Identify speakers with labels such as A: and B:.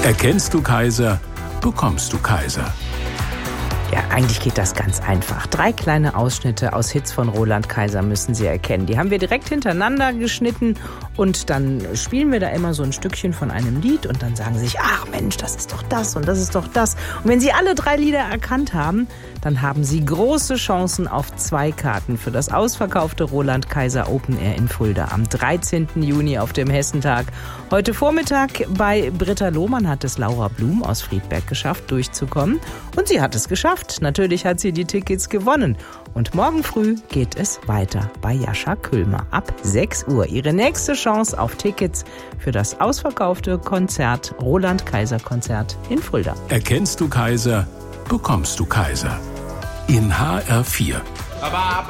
A: Erkennst du Kaiser, bekommst du Kaiser.
B: Ja, eigentlich geht das ganz einfach. 3 kleine Ausschnitte aus Hits von Roland Kaiser müssen Sie erkennen. Die haben wir direkt hintereinander geschnitten und dann spielen wir da immer so ein Stückchen von einem Lied und dann sagen Sie sich, ach Mensch, das ist doch das und das ist doch das. Und wenn Sie alle 3 Lieder erkannt haben, dann haben Sie große Chancen auf 2 Karten für das ausverkaufte Roland Kaiser Open Air in Fulda am 13. Juni auf dem Hessentag. Heute Vormittag bei Britta Lohmann hat es Laura Blum aus Friedberg geschafft, durchzukommen. Und sie hat es geschafft. Natürlich hat sie die Tickets gewonnen. Und morgen früh geht es weiter bei Jascha Küllmer ab 6 Uhr. Ihre nächste Chance auf Tickets für das ausverkaufte Konzert, Roland Kaiser Konzert in Fulda.
A: Erkennst du Kaiser, bekommst du Kaiser. In HR4.